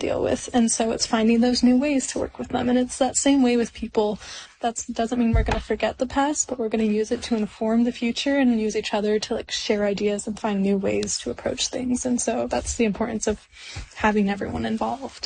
deal with. And so it's finding those new ways to work with them. And it's that same way with people. That doesn't mean we're going to forget the past, but we're going to use it to inform the future and use each other to like share ideas and find new ways to approach things. And so that's the importance of having everyone involved.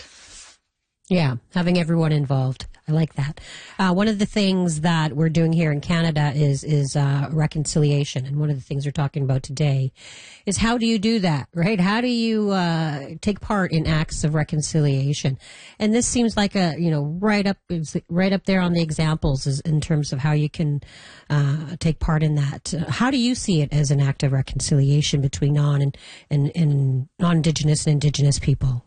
Yeah, having everyone involved. I like that. One of the things that we're doing here in Canada is reconciliation. And one of the things we're talking about today is how do you do that, right? How do you take part in acts of reconciliation? And this seems like right up there on the examples is in terms of how you can take part in that. How do you see it as an act of reconciliation between non-Indigenous and Indigenous people?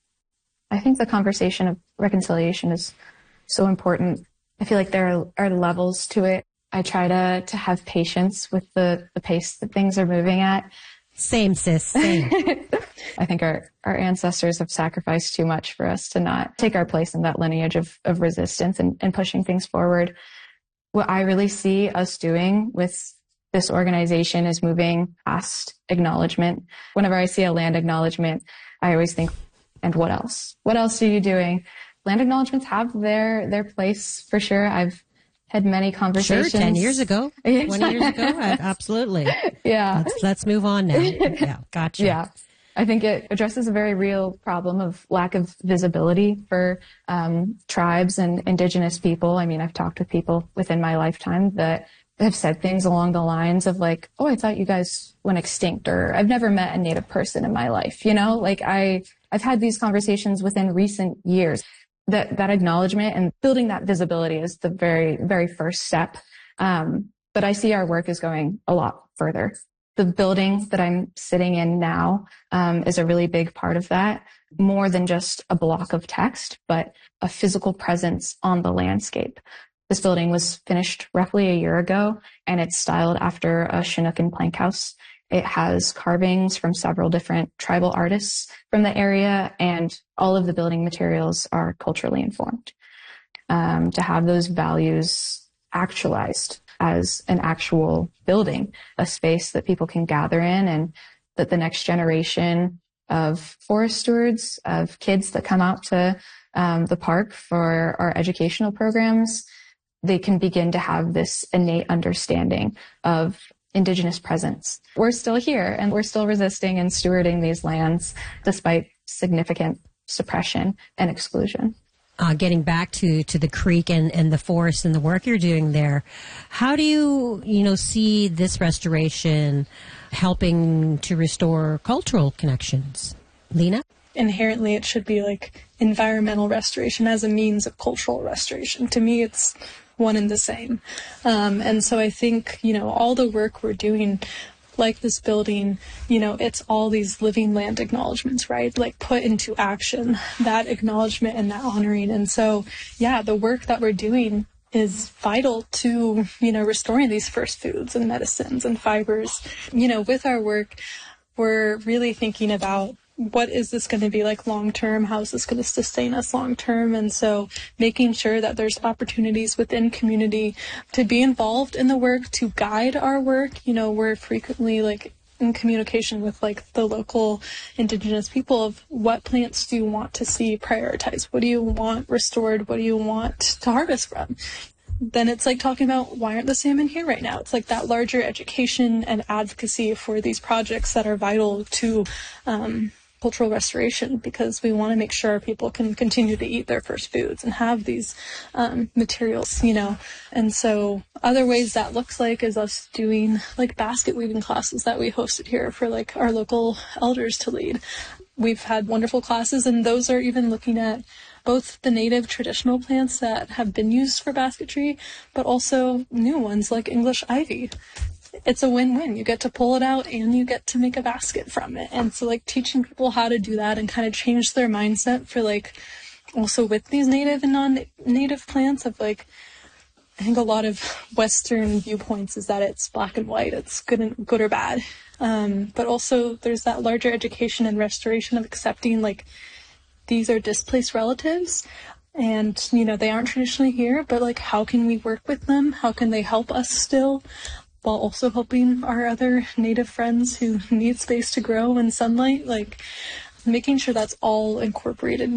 I think the conversation of reconciliation is so important. I feel like there are levels to it. I try to have patience with the pace that things are moving at. Same, sis, same. I think our ancestors have sacrificed too much for us to not take our place in that lineage of resistance and pushing things forward. What I really see us doing with this organization is moving past acknowledgement. Whenever I see a land acknowledgement, I always think, and what else? What else are you doing? Land acknowledgements have their place for sure. I've had many conversations. Sure, 10 years ago, 20 years ago, absolutely. Yeah. Let's move on now. Yeah, gotcha. Yeah. I think it addresses a very real problem of lack of visibility for tribes and Indigenous people. I mean, I've talked with people within my lifetime that have said things along the lines of like, oh, I thought you guys went extinct, or I've never met a Native person in my life. You know, like I've had these conversations within recent years. That acknowledgement and building that visibility is the very, very first step. But I see our work is going a lot further. The building that I'm sitting in now is a really big part of that, more than just a block of text, but a physical presence on the landscape. This building was finished roughly a year ago, and it's styled after a Chinook and plank house. It has carvings from several different tribal artists from the area, and all of the building materials are culturally informed. To have those values actualized as an actual building, a space that people can gather in, and that the next generation of forest stewards, of kids that come out to the park for our educational programs, they can begin to have this innate understanding of Indigenous presence. We're still here and we're still resisting and stewarding these lands despite significant suppression and exclusion. Getting back to the creek and the forest and the work you're doing there, how do you see this restoration helping to restore cultural connections? Lena? Inherently, it should be like environmental restoration as a means of cultural restoration. To me, it's one and the same. And so I think, all the work we're doing, like this building, it's all these living land acknowledgements, right? Like put into action, that acknowledgement and that honoring. And so, yeah, the work that we're doing is vital to, restoring these first foods and medicines and fibers. With our work, we're really thinking about what is this going to be like long term? How is this going to sustain us long term? And so making sure that there's opportunities within community to be involved in the work, to guide our work. We're frequently like in communication with like the local Indigenous people of what plants do you want to see prioritized? What do you want restored? What do you want to harvest from? Then it's like talking about why aren't the salmon here right now? It's like that larger education and advocacy for these projects that are vital to cultural restoration, because we want to make sure people can continue to eat their first foods and have these materials, And so other ways that looks like is us doing like basket weaving classes that we hosted here for like our local elders to lead. We've had wonderful classes, and those are even looking at both the native traditional plants that have been used for basketry, but also new ones like English ivy. It's a win-win. You get to pull it out and you get to make a basket from it. And so like teaching people how to do that and kind of change their mindset for like also with these native and non-native plants of like, I think a lot of Western viewpoints is that it's black and white, it's good or bad. But also there's that larger education and restoration of accepting like these are displaced relatives. And, they aren't traditionally here, but like how can we work with them? How can they help us still? While also helping our other native friends who need space to grow and sunlight, like making sure that's all incorporated